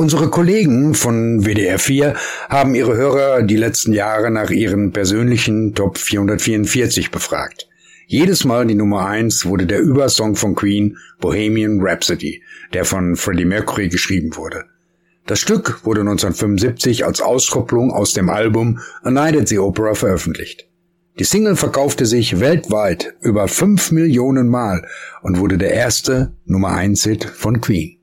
Unsere Kollegen von WDR 4 haben ihre Hörer die letzten Jahre nach ihren persönlichen Top 444 befragt. Jedes Mal die Nummer 1 wurde der Übersong von Queen, Bohemian Rhapsody, der von Freddie Mercury geschrieben wurde. Das Stück wurde 1975 als Auskopplung aus dem Album A Night at the Opera veröffentlicht. Die Single verkaufte sich weltweit über 5 Millionen Mal und wurde der erste Nummer 1 Hit von Queen.